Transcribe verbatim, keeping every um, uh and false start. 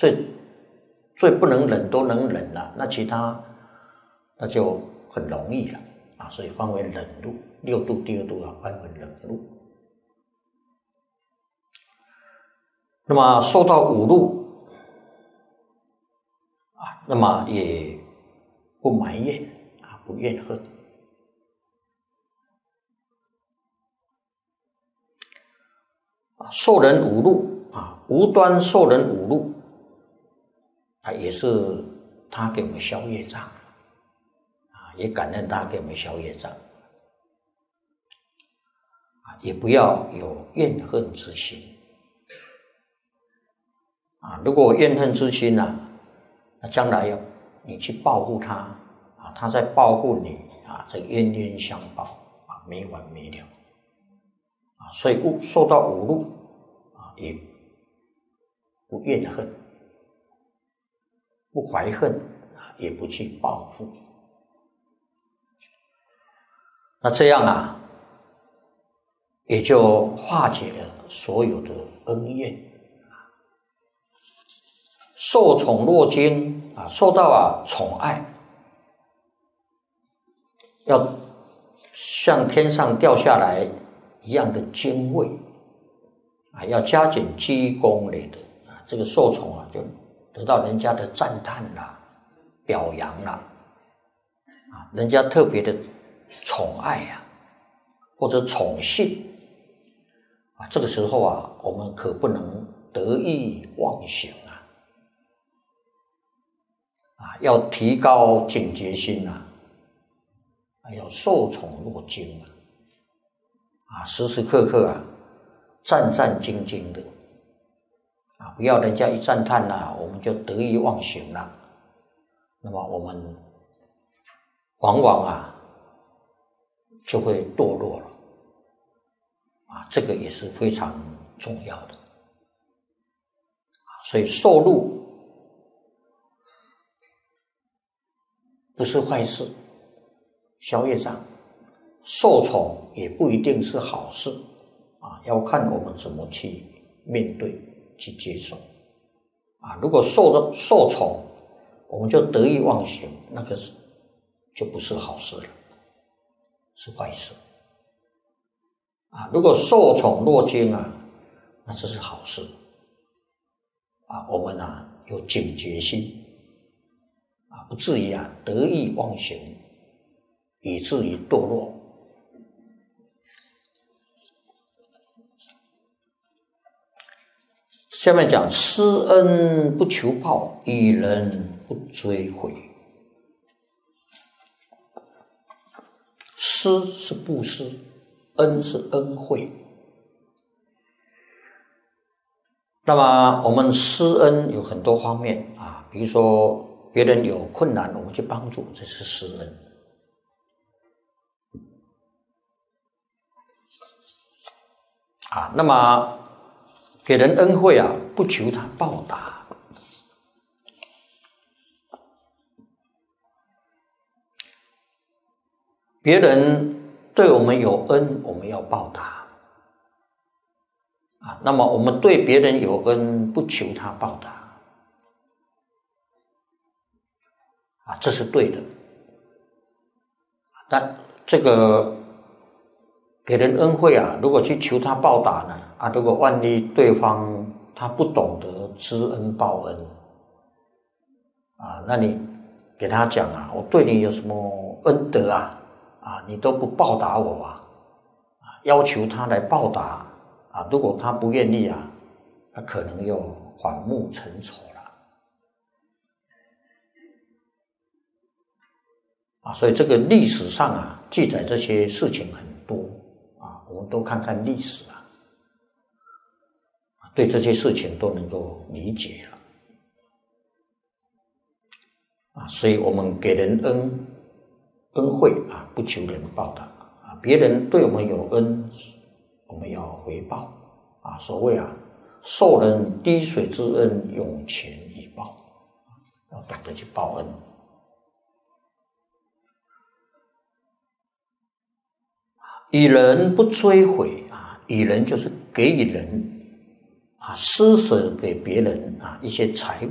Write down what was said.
最最不能忍都能忍了，那其他那就很容易了啊，所以分为忍辱，六度第二度啊，分为忍辱。那么受到侮辱啊，那么也不埋怨啊，不怨恨。啊，受人侮辱啊，无端受人侮辱啊，也是他给我们消业障啊，也感恩他给我们消业障啊，也不要有怨恨之心。啊，如果怨恨之心啊，那将来要你去报复他啊，他在报复你啊，这冤冤相报啊，没完没了啊，所以受到侮辱啊，也不怨恨，不怀恨啊，也不去报复。那这样啊，也就化解了所有的恩怨。受宠若惊啊，受到啊宠爱，要像天上掉下来一样的敬畏啊，要加紧积功累德啊，这个受宠啊，就得到人家的赞叹啦、表扬啦啊，人家特别的宠爱啊，或者宠幸啊，这个时候啊，我们可不能得意忘形啊。啊，要提高警觉心啊，要受宠若惊啊，啊，时时刻刻啊，战战兢兢的啊，不要人家一赞叹啊，我们就得意忘形了。那么我们往往啊，就会堕落了啊，这个也是非常重要的啊，所以受辱不是坏事，消业障；受宠也不一定是好事啊，要看我们怎么去面对、去接受啊。如果受的受宠，我们就得意忘形，那个是就不是好事了，是坏事啊。如果受宠若惊啊，那这是好事啊。我们啊有警觉心。啊，不至于啊得意忘形，以至于堕落。下面讲施恩不求报，与人不追悔。施是布施，恩是恩惠。那么我们施恩有很多方面啊，比如说别人有困难，我们去帮助，这是施恩。啊，那么给人恩惠啊，不求他报答。别人对我们有恩，我们要报答。啊，那么我们对别人有恩，不求他报答。啊，这是对的，但这个给人恩惠啊，如果去求他报答呢，啊，如果万一对方他不懂得知恩报恩，啊，那你给他讲啊，我对你有什么恩德啊，啊，你都不报答我啊，啊，要求他来报答啊，如果他不愿意啊，他可能又反目成仇。啊，所以这个历史上啊，记载这些事情很多啊，我们都看看历史啊，对这些事情都能够理解了啊，所以我们给人恩恩惠啊，不求人报答啊，别人对我们有恩，我们要回报啊，所谓啊，受人滴水之恩，涌泉以报，要懂得去报恩。与人不追悔啊，与人就是给予人啊，施舍给别人啊一些财